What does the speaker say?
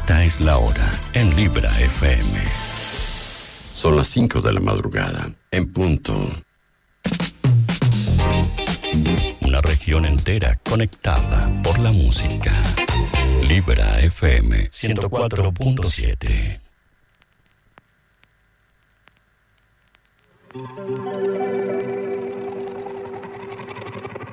Esta es la hora en Libra FM. Son las 5 de la madrugada, en punto. Una región entera conectada por la música. Libra FM 104.7.